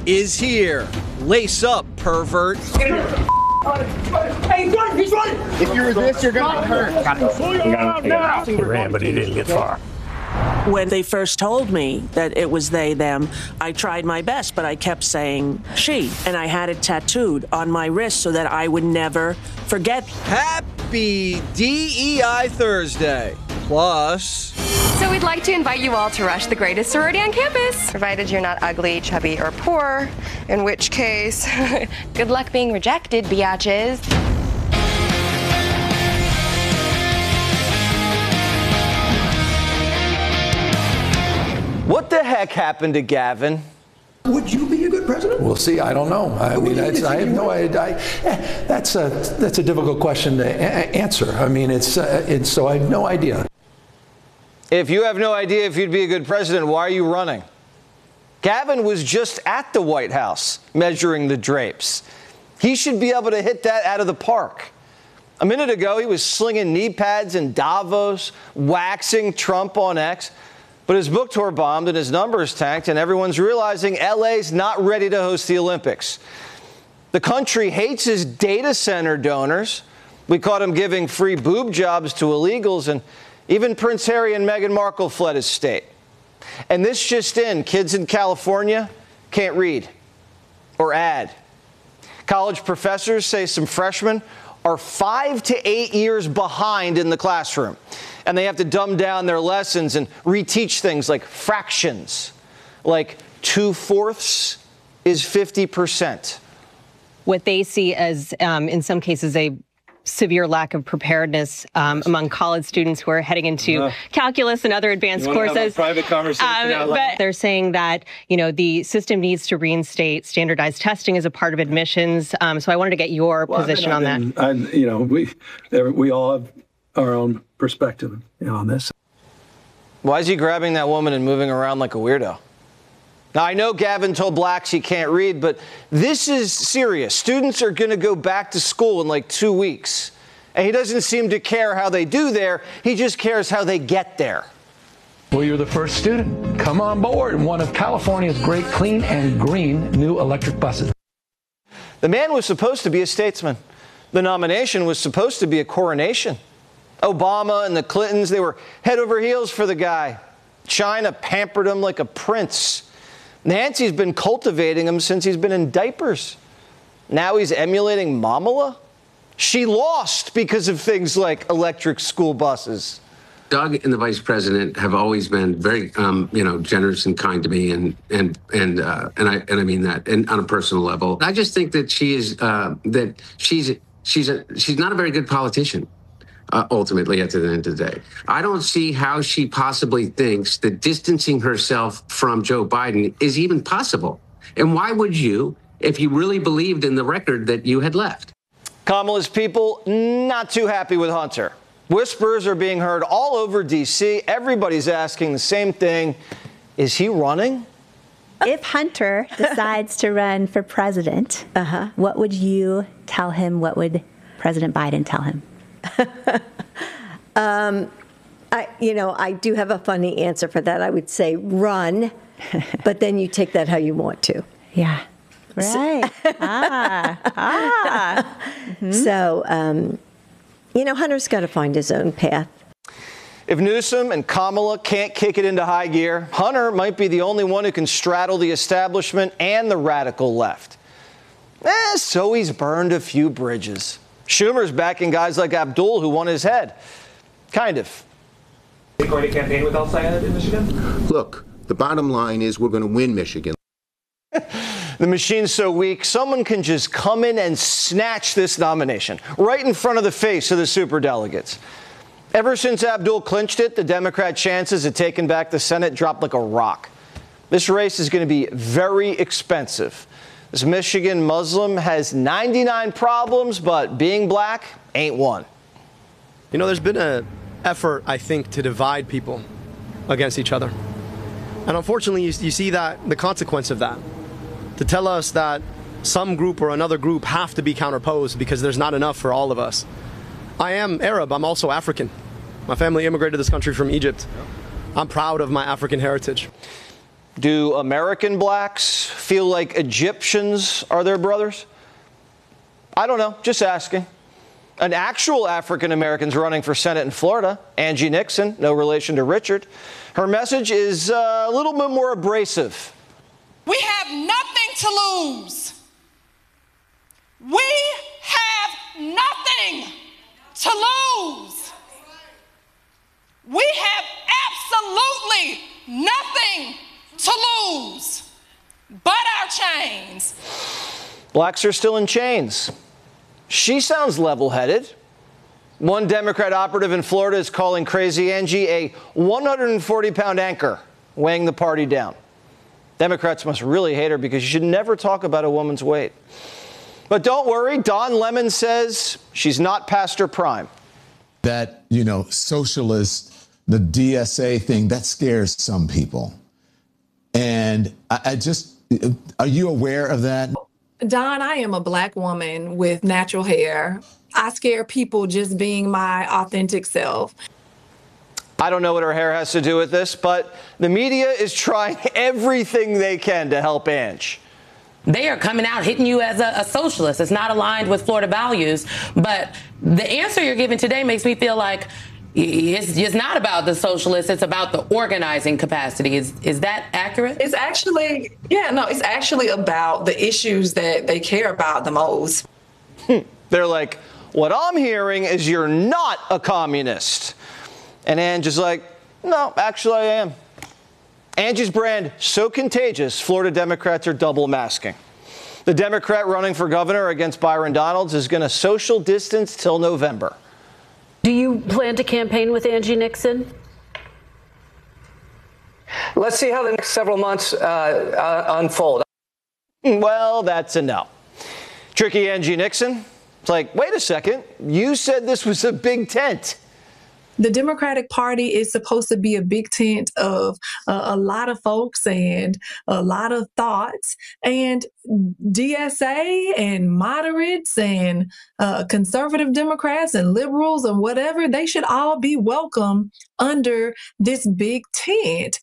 is here. Lace up, pervert. Hey, he's running! He's running! If you resist, you're going to get hurt. He ran, but he didn't get far. When they first told me that it was they, them, I tried my best, but I kept saying she. And I had it tattooed on my wrist so that I would never forget. Happy DEI Thursday. Plus... So we'd like to invite you all to rush the greatest sorority on campus. Provided you're not ugly, chubby, or poor, in which case, good luck being rejected, biatches. What the heck happened to Gavin? Would you be a good president? We'll see. I don't know. I mean, I have no idea. That's a difficult question to answer. I mean, so I have no idea. If you have no idea if you'd be a good president, why are you running? Gavin was just at the White House measuring the drapes. He should be able to hit that out of the park. A minute ago, he was slinging knee pads in Davos, waxing Trump on X. But his book tour bombed and his numbers tanked, and everyone's realizing LA's not ready to host the Olympics. The country hates his data center donors. We caught him giving free boob jobs to illegals, and even Prince Harry and Meghan Markle fled his state. And this just in, kids in California can't read or add. College professors say some freshmen are 5 to 8 years behind in the classroom, and they have to dumb down their lessons and reteach things like fractions, like 2/4 is 50%. What they see as, in some cases, a severe lack of preparedness among college students who are heading into calculus and other advanced courses. Have a private conversation out loud? But they're saying that, the system needs to reinstate standardized testing as a part of admissions. So I wanted to get your position on that. We all have our own perspective on this. Why is he grabbing that woman and moving around like a weirdo? Now, I know Gavin told blacks he can't read, but this is serious. Students are going to go back to school in like 2 weeks. And he doesn't seem to care how they do there. He just cares how they get there. Well, you're the first student. Come on board in one of California's great clean and green new electric buses. The man was supposed to be a statesman. The nomination was supposed to be a coronation. Obama and the Clintons, they were head over heels for the guy. China pampered him like a prince. Nancy's been cultivating him since he's been in diapers. Now he's emulating Mamala? She lost because of things like electric school buses. Doug and the vice president have always been very, generous and kind to me, and I mean that, and on a personal level. I just think that she's not a very good politician. Ultimately, at the end of the day, I don't see how she possibly thinks that distancing herself from Joe Biden is even possible. And why would you, if you really believed in the record that you had left? Kamala's people not too happy with Hunter. Whispers are being heard all over D.C. Everybody's asking the same thing. Is he running? If Hunter decides to run for president, what would you tell him? What would President Biden tell him? I do have a funny answer for that. I would say run, but then you take that how you want to. Yeah. Right. So, Hunter's got to find his own path. If Newsom and Kamala can't kick it into high gear, Hunter might be the only one who can straddle the establishment and the radical left. So he's burned a few bridges. Schumer's backing guys like Abdul, who won his head. Kind of. Are you going to campaign with Al-Sayed in Michigan? Look, the bottom line is we're going to win Michigan. The machine's so weak, someone can just come in and snatch this nomination right in front of the face of the superdelegates. Ever since Abdul clinched it, the Democrat chances of taking back the Senate dropped like a rock. This race is going to be very expensive. This Michigan Muslim has 99 problems, but being black ain't one. There's been an effort, I think, to divide people against each other. And unfortunately, you see that the consequence of that, to tell us that some group or another group have to be counterposed because there's not enough for all of us. I am Arab. I'm also African. My family immigrated to this country from Egypt. I'm proud of my African heritage. Do American blacks feel like Egyptians are their brothers? I don't know, just asking. An actual African American's running for Senate in Florida, Angie Nixon, no relation to Richard. Her message is a little bit more abrasive. We have nothing to lose. We have nothing to lose. We have absolutely nothing to lose but our chains. Blacks are still in chains. She sounds level-headed. One Democrat operative in Florida is calling Crazy Angie a 140-pound anchor, weighing the party down. Democrats must really hate her because you should never talk about a woman's weight. But don't worry, Don Lemon says she's not past her prime. That, socialist, the DSA thing, that scares some people. And are you aware of that? Don, I am a Black woman with natural hair. I scare people just being my authentic self. I don't know what her hair has to do with this, but the media is trying everything they can to help Ange. They are coming out hitting you as a socialist. It's not aligned with Florida values. But the answer you're giving today makes me feel like it's not about the socialists. It's about the organizing capacity. Is that accurate? It's actually, it's actually about the issues that they care about the most. They're like, what I'm hearing is you're not a communist. And Ange is like, no, actually I am. Angie's brand so contagious, Florida Democrats are double masking. The Democrat running for governor against Byron Donalds is going to social distance till November. Do you plan to campaign with Angie Nixon? Let's see how the next several months unfold. Well, that's a no. Tricky Angie Nixon. It's like, wait a second, you said this was a big tent. The Democratic Party is supposed to be a big tent of a lot of folks and a lot of thoughts. And DSA and moderates and conservative Democrats and liberals and whatever, they should all be welcome under this big tent.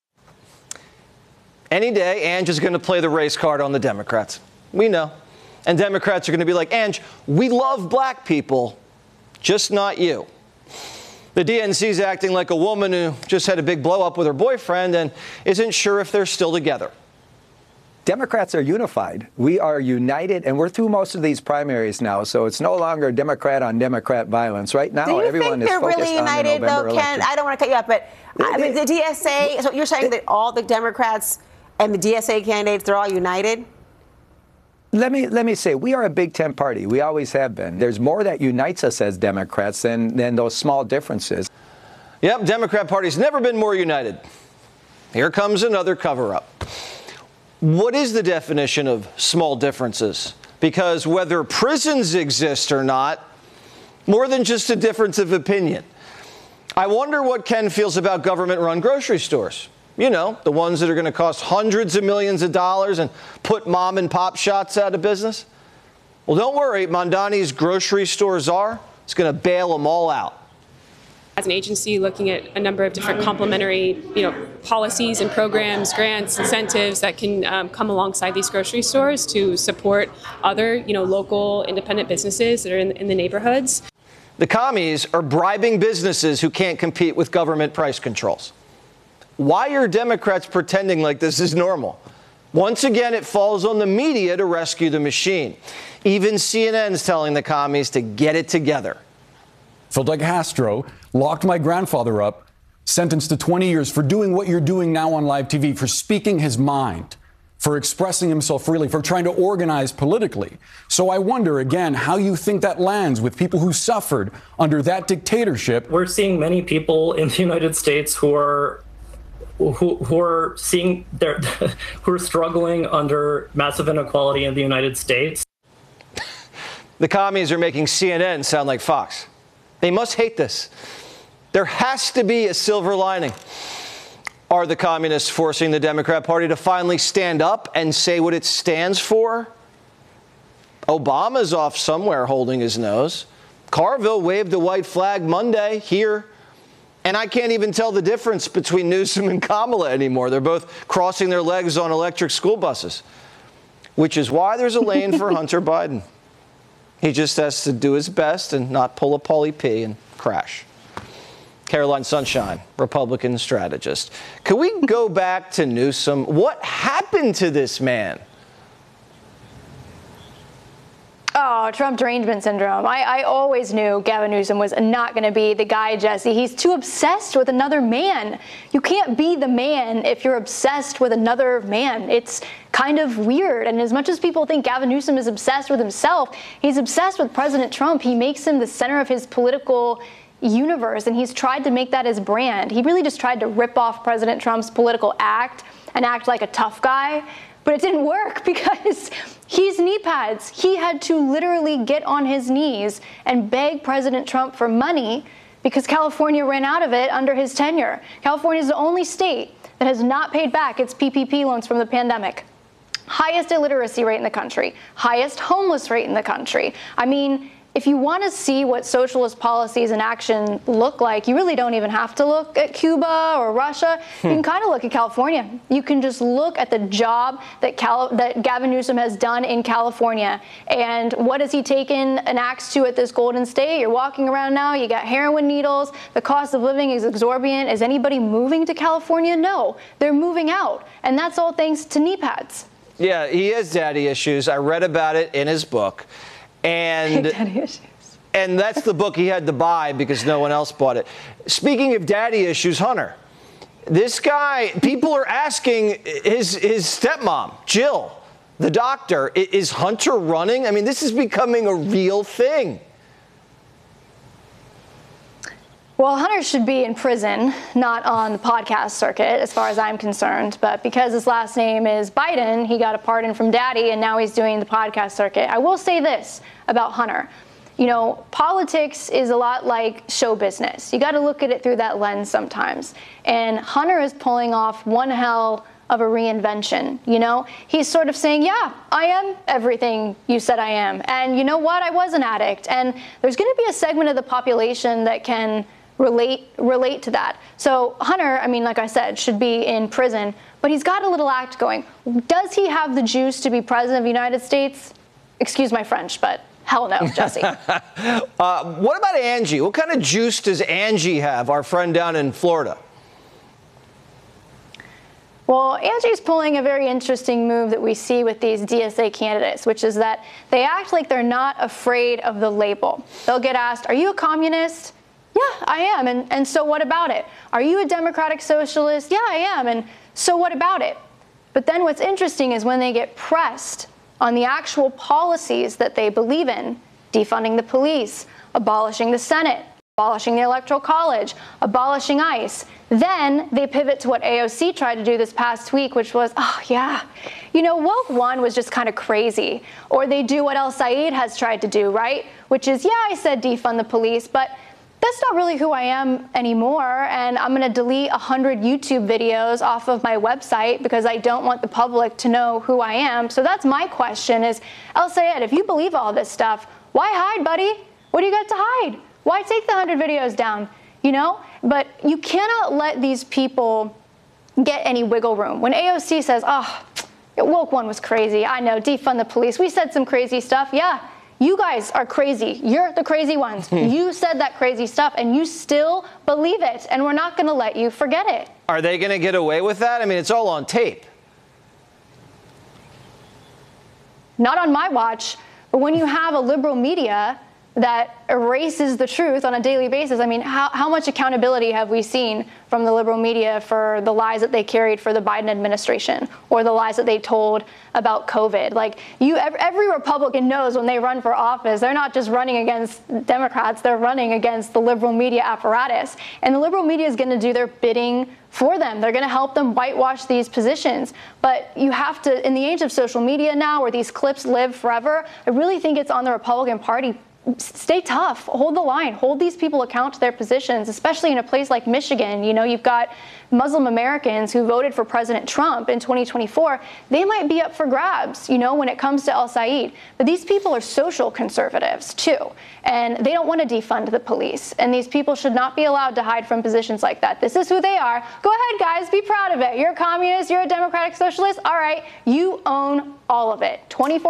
Any day, Ange is going to play the race card on the Democrats. We know. And Democrats are going to be like, Ange, we love black people, just not you. The DNC's acting like a woman who just had a big blow up with her boyfriend and isn't sure if they're still together. Democrats are unified. We are united, and we're through most of these primaries now, so it's no longer Democrat on Democrat violence. Right now, everyone is focused on the November election. Do you think they're really united, though, Ken? I don't want to cut you off, but I mean, the DSA, so you're saying that all the Democrats and the DSA candidates, they're all united? Let me say, we are a big tent party. We always have been. There's more that unites us as Democrats than those small differences. Yep, Democrat Party's never been more united. Here comes another cover-up. What is the definition of small differences? Because whether prisons exist or not, more than just a difference of opinion. I wonder what Ken feels about government-run grocery stores. You know, the ones that are going to cost hundreds of millions of dollars and put mom and pop shops out of business. Well, don't worry, Mondani's grocery store czar is going to bail them all out. As an agency looking at a number of different complementary, policies and programs, grants, incentives that can come alongside these grocery stores to support other, local independent businesses that are in the neighborhoods. The commies are bribing businesses who can't compete with government price controls. Why are Democrats pretending like this is normal? Once again, it falls on the media to rescue the machine. Even CNN's telling the commies to get it together. Fidel Castro locked my grandfather up, sentenced to 20 years for doing what you're doing now on live TV, for speaking his mind, for expressing himself freely, for trying to organize politically. So I wonder, again, how you think that lands with people who suffered under that dictatorship. We're seeing many people in the United States who are seeing who are struggling under massive inequality in the United States. The commies are making CNN sound like Fox. They must hate this. There has to be a silver lining. Are the communists forcing the Democrat Party to finally stand up and say what it stands for? Obama's off somewhere holding his nose. Carville waved the white flag Monday here. And I can't even tell the difference between Newsom and Kamala anymore. They're both crossing their legs on electric school buses, which is why there's a lane for Hunter Biden. He just has to do his best and not pull a Pauly P and crash. Caroline Sunshine, Republican strategist. Can we go back to Newsom? What happened to this man? Oh, Trump derangement syndrome. I always knew Gavin Newsom was not going to be the guy, Jesse. He's too obsessed with another man. You can't be the man if you're obsessed with another man. It's kind of weird. And as much as people think Gavin Newsom is obsessed with himself, he's obsessed with President Trump. He makes him the center of his political universe, and he's tried to make that his brand. He really just tried to rip off President Trump's political act and act like a tough guy. But it didn't work because he's knee pads. He had to literally get on his knees and beg President Trump for money because California ran out of it under his tenure. California is the only state that has not paid back its PPP loans from the pandemic. Highest illiteracy rate in the country, highest homeless rate in the country. I mean, if you want to see what socialist policies in action look like, you really don't even have to look at Cuba or Russia. You can kind of look at California. You can just look at the job that Gavin Newsom has done in California. And what has he taken an axe to at this Golden State? You're walking around now, you got heroin needles, the cost of living is exorbitant. Is anybody moving to California? No, they're moving out. And that's all thanks to knee pads. Yeah, he has daddy issues. I read about it in his book. And that's the book he had to buy because no one else bought it. Speaking of daddy issues, Hunter, this guy, people are asking his stepmom, Jill, the doctor, is Hunter running? I mean, this is becoming a real thing. Well, Hunter should be in prison, not on the podcast circuit, as far as I'm concerned. But because his last name is Biden, he got a pardon from Daddy, and now he's doing the podcast circuit. I will say this about Hunter. You know, politics is a lot like show business. You got to look at it through that lens sometimes. And Hunter is pulling off one hell of a reinvention. You know, he's sort of saying, yeah, I am everything you said I am. And you know what? I was an addict. And there's going to be a segment of the population that can relate to that. So Hunter, I mean, like I said, should be in prison, but he's got a little act going. Does he have the juice to be president of the United States? Excuse my French, but hell no, Jesse. What about Angie? What kind of juice does Angie have, our friend down in Florida? Well, Angie's pulling a very interesting move that we see with these DSA candidates, which is that they act like they're not afraid of the label. They'll get asked, are you a communist? Yeah, I am. And so what about it? Are you a democratic socialist? Yeah, I am. And so what about it? But then what's interesting is when they get pressed on the actual policies that they believe in, defunding the police, abolishing the Senate, abolishing the Electoral College, abolishing ICE, then they pivot to what AOC tried to do this past week, which was, oh, yeah, you know, woke one was just kind of crazy. Or they do what El Sayed has tried to do, right? Which is, yeah, I said defund the police, but that's not really who I am anymore, and I'm going to delete 100 YouTube videos off of my website because I don't want the public to know who I am. So that's my question is, El Sayed, if you believe all this stuff, why hide, buddy? What do you got to hide? Why take the 100 videos down? You know? But you cannot let these people get any wiggle room. When AOC says, oh, woke one was crazy. I know, defund the police. We said some crazy stuff. Yeah. You guys are crazy. You're the crazy ones. You said that crazy stuff, and you still believe it, and we're not going to let you forget it. Are they going to get away with that? I mean, it's all on tape. Not on my watch, but when you have a liberal media that erases the truth on a daily basis, I mean, how much accountability have we seen from the liberal media for the lies that they carried for the Biden administration or the lies that they told about COVID? Like, every Republican knows when they run for office, they're not just running against Democrats, they're running against the liberal media apparatus. And the liberal media is going to do their bidding for them. They're going to help them whitewash these positions. But you have to, in the age of social media now where these clips live forever, I really think it's on the Republican Party stay tough, hold the line, hold these people account to their positions, especially in a place like Michigan. You know, you've got Muslim Americans who voted for President Trump in 2024. They might be up for grabs, you know, when it comes to El-Sayed. But these people are social conservatives, too, and they don't want to defund the police. And these people should not be allowed to hide from positions like that. This is who they are. Go ahead, guys, be proud of it. You're a communist, you're a democratic socialist. All right, you own all of it. 24